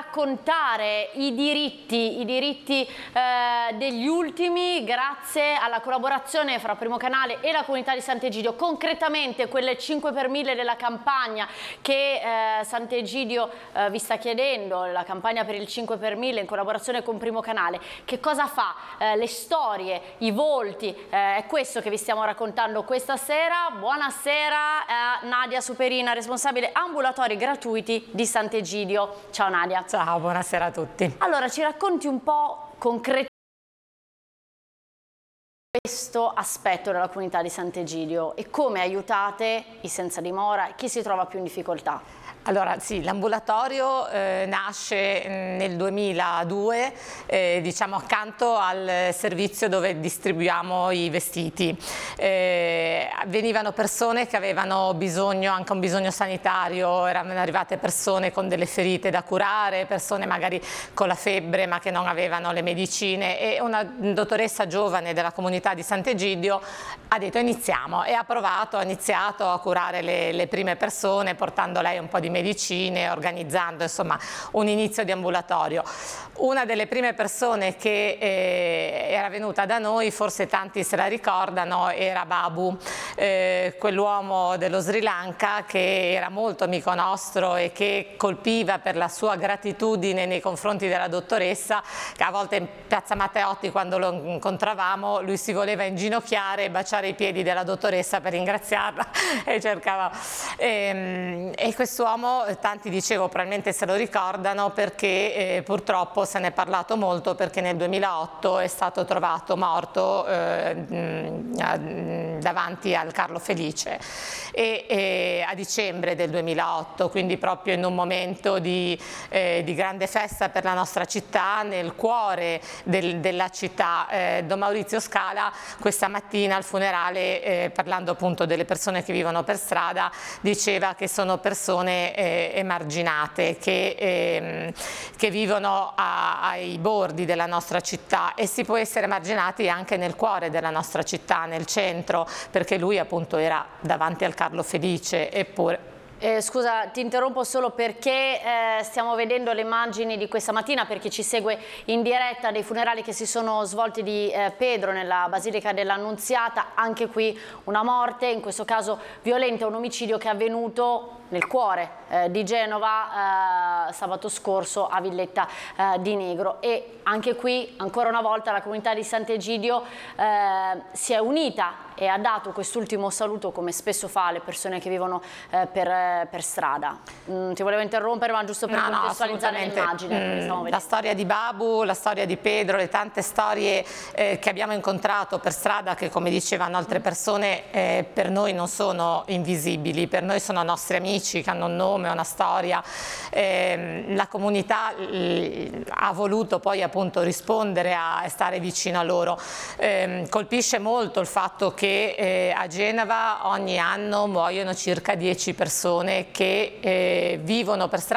raccontare i diritti degli ultimi grazie alla collaborazione fra Primo Canale e la comunità di Sant'Egidio, concretamente quelle 5 per 1000 della campagna che Sant'Egidio vi sta chiedendo, la campagna per il 5 per 1000 in collaborazione con Primo Canale. Che cosa fa? Le storie, i volti, è questo che vi stiamo raccontando questa sera. Buonasera a Nadia Superina, responsabile ambulatori gratuiti di Sant'Egidio. Ciao Nadia. Ciao, buonasera a tutti. Allora, ci racconti un po' concretamente questo aspetto della comunità di Sant'Egidio e come aiutate i senza dimora e chi si trova più in difficoltà? Allora sì, l'ambulatorio nasce nel 2002, diciamo accanto al servizio dove distribuiamo i vestiti. Venivano persone che avevano bisogno, anche un bisogno sanitario, erano arrivate persone con delle ferite da curare, persone magari con la febbre ma che non avevano le medicine, e una dottoressa giovane della comunità di Sant'Egidio ha detto iniziamo, e ha iniziato a curare le prime persone, portando lei un po' di medicine, organizzando insomma un inizio di ambulatorio. Una delle prime persone che era venuta da noi, forse tanti se la ricordano, era Babu, quell'uomo dello Sri Lanka che era molto amico nostro e che colpiva per la sua gratitudine nei confronti della dottoressa, che a volte in Piazza Matteotti, quando lo incontravamo, lui si voleva inginocchiare e baciare i piedi della dottoressa per ringraziarla e cercava. E quest'uomo, tanti dicevo probabilmente se lo ricordano perché purtroppo se ne è parlato molto, perché nel 2008 è stato trovato morto davanti al Carlo Felice e a dicembre del 2008, quindi proprio in un momento di grande festa per la nostra città, nel cuore della città. Don Maurizio Scala questa mattina al funerale, parlando appunto delle persone che vivono per strada, diceva che sono persone emarginate, che vivono ai bordi della nostra città, e si può essere emarginati anche nel cuore della nostra città, nel centro, perché lui appunto era davanti al Carlo Felice. Eppure scusa, ti interrompo solo perché stiamo vedendo le immagini di questa mattina, per chi ci segue in diretta, dei funerali che si sono svolti di Pedro nella Basilica dell'Annunziata. Anche qui una morte, in questo caso violenta, un omicidio che è avvenuto nel cuore di Genova sabato scorso a Villetta di Negro. E anche qui ancora una volta la comunità di Sant'Egidio si è unita e ha dato quest'ultimo saluto, come spesso fa alle persone che vivono per strada. Ti volevo interrompere, ma giusto per contestualizzare l'immagine. La storia di Babu, la storia di Pedro, le tante storie che abbiamo incontrato per strada, che come dicevano altre persone per noi non sono invisibili, per noi sono nostri amici che hanno un nome, una storia. La comunità ha voluto poi appunto rispondere e stare vicino a loro. Colpisce molto il fatto che a Genova ogni anno muoiono circa 10 persone che vivono per strada